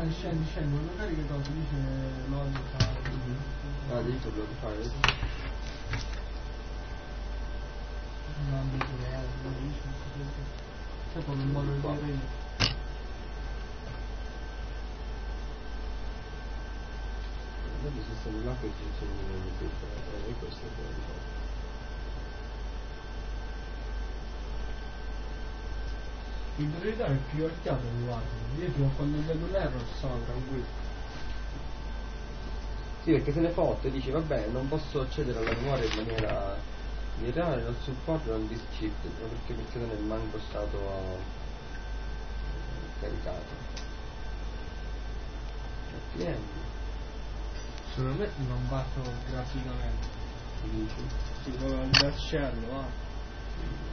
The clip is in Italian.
Scendi, non lo carica cosa, dice load file. Ah, dice load file. Non dice, c'è come il modo di dire. Guarda se stanno là che c'è e questo è bello. In verità è più occhiato di guarda, io fino a quando vedo un error sono tranquillo. Sì, perché se ne fotte, dici vabbè non posso accedere alla memoria in maniera virale, non supporto non disk shift, perché non è manco stato caricato. Clienti. Secondo me non batto graficamente. Dici? Si può lasciarlo, va.